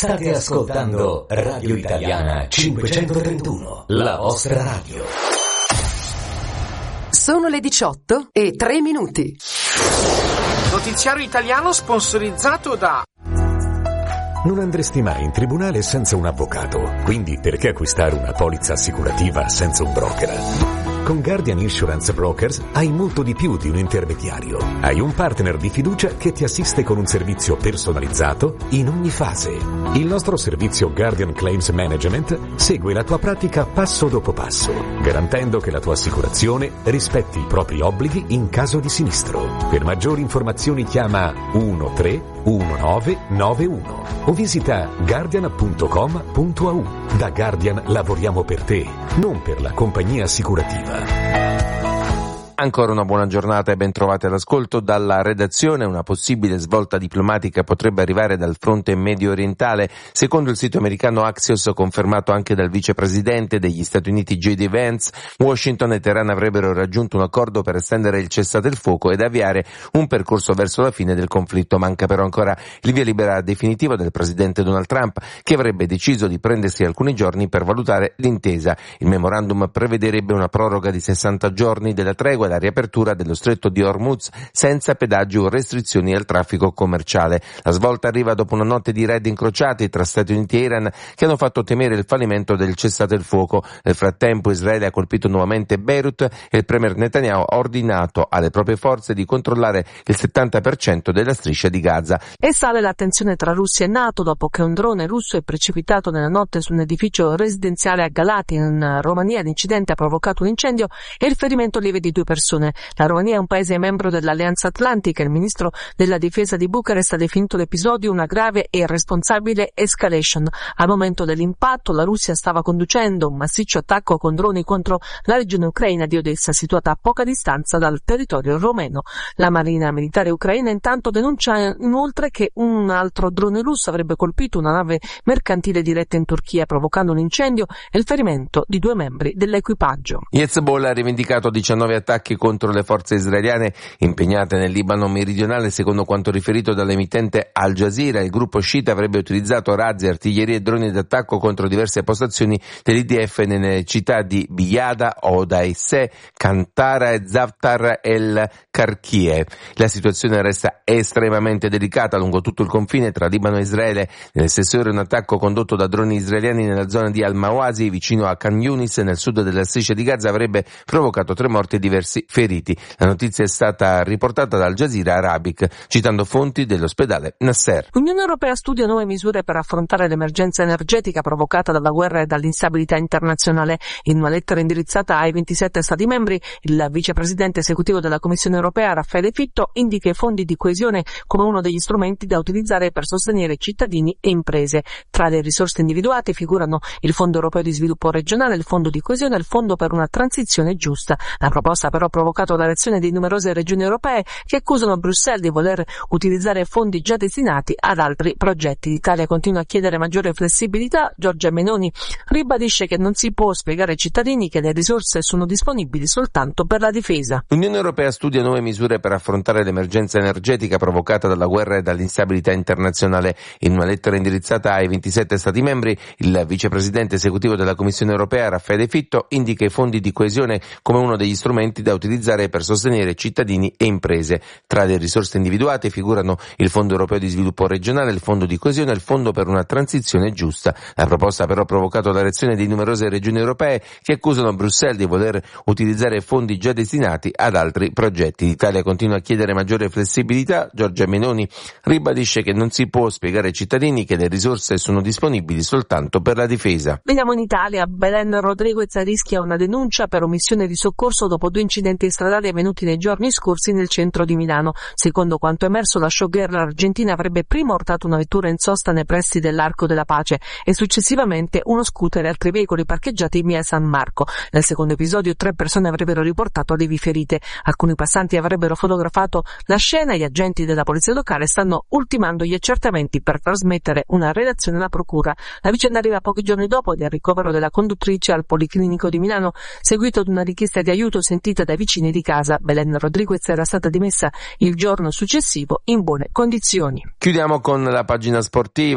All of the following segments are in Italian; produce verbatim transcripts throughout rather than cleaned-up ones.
State ascoltando Radio Italiana cinquecentotrentuno, la vostra radio. Sono le diciotto e tre minuti. Notiziario italiano sponsorizzato da... Non andresti mai in tribunale senza un avvocato, quindi perché acquistare una polizza assicurativa senza un broker? Con Guardian Insurance Brokers hai molto di più di un intermediario. Hai un partner di fiducia che ti assiste con un servizio personalizzato in ogni fase. Il nostro servizio Guardian Claims Management segue la tua pratica passo dopo passo, garantendo che la tua assicurazione rispetti i propri obblighi in caso di sinistro. Per maggiori informazioni chiama uno tre uno nove nove uno o visita guardian punto com punto a u. Da Guardian lavoriamo per te, non per la compagnia assicurativa. Ancora una buona giornata e ben trovati all'ascolto dalla redazione. Una possibile svolta diplomatica potrebbe arrivare dal fronte medio orientale. Secondo il sito americano Axios, confermato anche dal vicepresidente degli Stati Uniti J D Vance, Washington e Teheran avrebbero raggiunto un accordo per estendere il cessate il fuoco ed avviare un percorso verso la fine del conflitto. Manca però ancora il via libera definitivo del presidente Donald Trump, che avrebbe deciso di prendersi alcuni giorni per valutare l'intesa. Il memorandum prevederebbe una proroga di sessanta giorni della tregua, la riapertura dello stretto di Hormuz senza pedaggi o restrizioni al traffico commerciale. La svolta arriva dopo una notte di raid incrociati tra Stati Uniti e Iran che hanno fatto temere il fallimento del cessate il fuoco. Nel frattempo Israele ha colpito nuovamente Beirut e il premier Netanyahu ha ordinato alle proprie forze di controllare il settanta per cento della striscia di Gaza. E sale la tensione tra Russia e NATO dopo che un drone russo è precipitato nella notte su un edificio residenziale a Galati in Romania. L'incidente ha provocato un incendio e il ferimento lieve di due persone. La Romania è un paese membro dell'Alleanza Atlantica. Il ministro della difesa di Bucarest ha definito l'episodio una grave e irresponsabile escalation. Al momento dell'impatto la Russia stava conducendo un massiccio attacco con droni contro la regione ucraina di Odessa, situata a poca distanza dal territorio romeno. La marina militare ucraina intanto denuncia inoltre che un altro drone russo avrebbe colpito una nave mercantile diretta in Turchia, provocando un incendio e il ferimento di due membri dell'equipaggio. Hezbollah ha rivendicato diciannove attacchi contro le forze israeliane impegnate nel Libano meridionale. Secondo quanto riferito dall'emittente Al Jazeera, il gruppo sciita avrebbe utilizzato razzi, artiglierie e droni d'attacco contro diverse postazioni dell'I D F nelle città di Biyada, Odaisseh, Kantara e Zaftar el-Karkie. La situazione resta estremamente delicata lungo tutto il confine tra Libano e Israele. Nelle stesse ore un attacco condotto da droni israeliani nella zona di Al-Mawasi, vicino a Khan Yunis, nel sud della striscia di Gaza, avrebbe provocato tre morti e diversi feriti. La notizia è stata riportata dal Al Jazeera Arabic, citando fonti dell'ospedale Nasser. L'Unione Europea studia nuove misure per affrontare l'emergenza energetica provocata dalla guerra e dall'instabilità internazionale. In una lettera indirizzata ai ventisette Stati membri, il vicepresidente esecutivo della Commissione Europea, Raffaele Fitto, indica i fondi di coesione come uno degli strumenti da utilizzare per sostenere cittadini e imprese. Tra le risorse individuate figurano il Fondo Europeo di Sviluppo Regionale, il Fondo di Coesione e il Fondo per una transizione giusta. La proposta però ha provocato la reazione di numerose regioni europee che accusano Bruxelles di voler utilizzare fondi già destinati ad altri progetti. L'Italia continua a chiedere maggiore flessibilità. Giorgia Meloni ribadisce che non si può spiegare ai cittadini che le risorse sono disponibili soltanto per la difesa. L'Unione Europea studia nuove misure per affrontare l'emergenza energetica provocata dalla guerra e dall'instabilità internazionale. In una lettera indirizzata ai ventisette Stati membri, il vicepresidente esecutivo della Commissione Europea, Raffaele Fitto, indica i fondi di coesione come uno degli strumenti da utilizzare per sostenere cittadini e imprese. Tra le risorse individuate figurano il Fondo Europeo di Sviluppo Regionale, il Fondo di Coesione e il Fondo per una transizione giusta. La proposta ha però provocato la reazione di numerose regioni europee che accusano Bruxelles di voler utilizzare fondi già destinati ad altri progetti. L'Italia continua a chiedere maggiore flessibilità. Giorgia Meloni ribadisce che non si può spiegare ai cittadini che le risorse sono disponibili soltanto per la difesa. Veniamo in Italia. Belen Rodriguez rischia una denuncia per omissione di soccorso dopo due incidenti stradali avvenuti nei giorni scorsi nel centro di Milano. Secondo quanto emerso, la showgirl argentina avrebbe prima urtato una vettura in sosta nei pressi dell'Arco della Pace e successivamente uno scooter e altri veicoli parcheggiati in via San Marco. Nel secondo episodio tre persone avrebbero riportato lievi ferite. Alcuni passanti avrebbero fotografato la scena e gli agenti della polizia locale stanno ultimando gli accertamenti per trasmettere una relazione alla procura. La vicenda arriva pochi giorni dopo del ricovero della conduttrice al Policlinico di Milano, seguito ad una richiesta di aiuto sentita dai vicini di casa. Belen Rodriguez era stata dimessa il giorno successivo in buone condizioni. Chiudiamo con la pagina sportiva.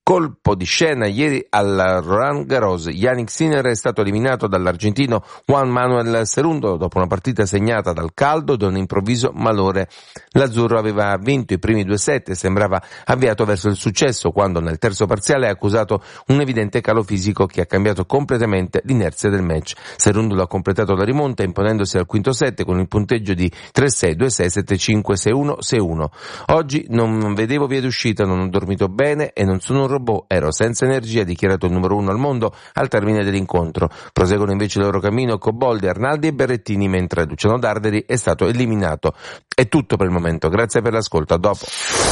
colpo di scena ieri al Roland Garros. Yannick Sinner è stato eliminato dall'argentino Juan Manuel Cerundo dopo una partita segnata dal caldo e da un improvviso malore. L'azzurro aveva vinto i primi due set e sembrava avviato verso il successo quando nel terzo parziale ha accusato un evidente calo fisico che ha cambiato completamente l'inerzia del match. Cerundo ha completato la rimonta imponendosi al quinto set con il punteggio di tre sei, due sei, sette cinque, sei uno, sei uno. Oggi non vedevo via d'uscita, non ho dormito bene e non sono un robot, ero senza energia, ha dichiarato il numero uno al mondo al termine dell'incontro. Proseguono invece il loro cammino Coboldi, Arnaldi e Berrettini, mentre Luciano Darderi è stato eliminato. È tutto per il momento, grazie per l'ascolto, a dopo.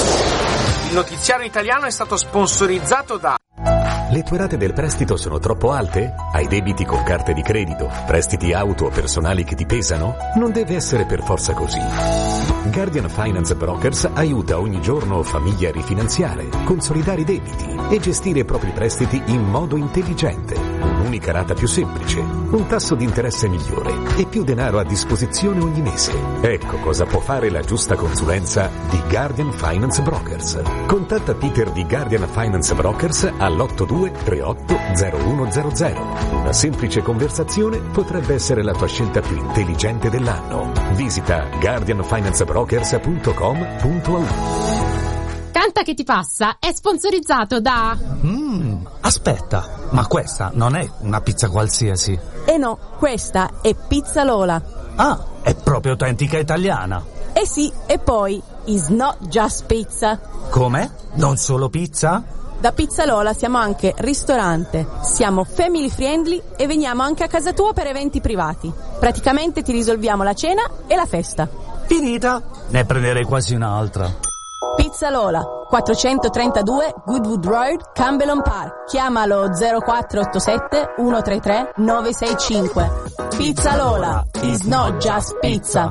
Il notiziario italiano è stato sponsorizzato da... Le tue rate del prestito sono troppo alte? Hai debiti con carte di credito? Prestiti auto o personali che ti pesano? Non deve essere per forza così. Guardian Finance Brokers aiuta ogni giorno famiglie a rifinanziare, consolidare i debiti e gestire i propri prestiti in modo intelligente. Un'unica rata più semplice, un tasso di interesse migliore e più denaro a disposizione ogni mese. Ecco cosa può fare la giusta consulenza di Guardian Finance Brokers. Contatta Peter di Guardian Finance Brokers all'otto due tre otto zero uno zero zero. Una semplice conversazione potrebbe essere la tua scelta più intelligente dell'anno. Visita guardian finance brokers punto com punto a u. Canta che ti passa è sponsorizzato da... Mmm, aspetta, ma questa non è una pizza qualsiasi. Eh no, questa è Pizza Lola. Ah, è proprio autentica italiana. Eh sì, e poi, is not just pizza. Come? Non solo pizza? Da Pizza Lola siamo anche ristorante, siamo family friendly e veniamo anche a casa tua per eventi privati. Praticamente ti risolviamo la cena e la festa. Finita, ne prenderei quasi un'altra. Pizza Lola, quattrocentotrentadue Goodwood Road, Campbell Park. Chiamalo zero quattro otto sette uno tre tre nove sei cinque. Pizza Lola, is not just pizza.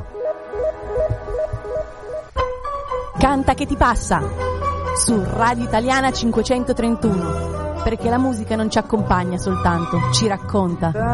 Canta che ti passa su Radio Italiana cinquecentotrentuno, perché la musica non ci accompagna soltanto, ci racconta.